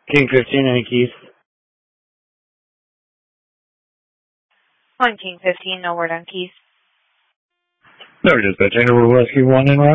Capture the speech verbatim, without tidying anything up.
King fifteen, any keys? One King fifteen, no word on keys. No, dispatch, Rescue one in route.